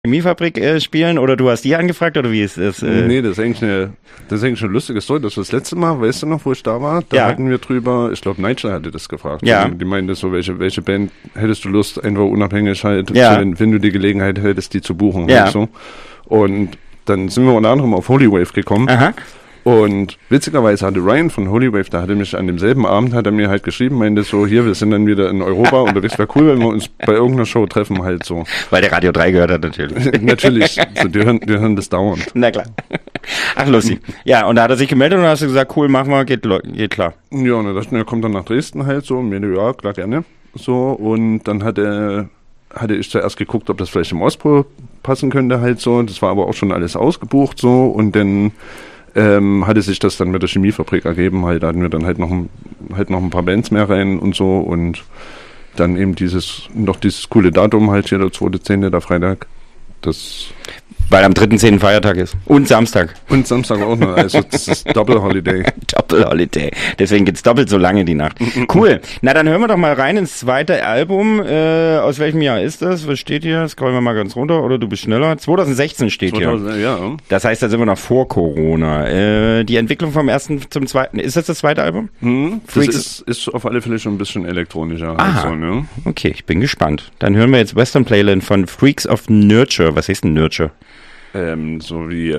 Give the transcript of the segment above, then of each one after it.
Chemiefabrik spielen oder du hast die angefragt oder wie ist das? Nee, das ist eigentlich eine lustige Story. Das war das letzte Mal, weißt du noch, wo ich da war? Da hatten wir drüber, ich glaube Nigel hatte das gefragt. Ja. Die meinte so, welche Band hättest du Lust, einfach unabhängig halt, Ja. wenn du die Gelegenheit hättest, die zu buchen. Ja. Halt so. Und dann sind wir unter anderem auf Holy Wave gekommen. Aha. Und witzigerweise hatte Ryan von Holy Wave, da hatte mich an demselben Abend, hat er mir halt geschrieben, meinte so, hier, wir sind dann wieder in Europa und das wäre cool, wenn wir uns bei irgendeiner Show treffen halt so. Weil der Radio 3 gehört hat natürlich. Natürlich, so, die hören das dauernd. Na klar. Ach, lustig. Ja, und da hat er sich gemeldet und dann hast du gesagt, cool, machen wir, geht klar. Ja, und er kommt dann nach Dresden halt so, und mir, ja, klar, gerne. So, und dann hatte ich zuerst geguckt, ob das vielleicht im Ostpro passen könnte halt so, das war aber auch schon alles ausgebucht so, und dann hatte sich das dann mit der Chemiefabrik ergeben, halt, da hatten wir dann halt noch ein paar Bands mehr rein und so, und dann eben dieses coole Datum halt hier, der 2.10., der Freitag, das... Weil am 3.10. Feiertag ist. Und Samstag. Und Samstag auch noch, also das ist Double Holiday. Double Holiday. Deswegen geht's doppelt so lange die Nacht. Cool. Na, dann hören wir doch mal rein ins zweite Album. Aus welchem Jahr ist das? Was steht hier? Scrollen wir mal ganz runter, oder du bist schneller. 2016 steht 2000, hier. Ja. Das heißt, da sind wir noch vor Corona. Die Entwicklung vom ersten zum zweiten. Ist das zweite Album? Das ist auf alle Fälle schon ein bisschen elektronischer. Aha. So, ne? Okay, ich bin gespannt. Dann hören wir jetzt Western Playland von Freaks of Nurture. Was heißt denn Nurture? So wie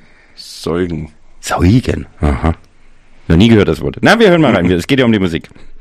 Säugen. Saugen. Aha. Noch nie gehört das Wort. Na, wir hören mal rein. Es geht ja um die Musik.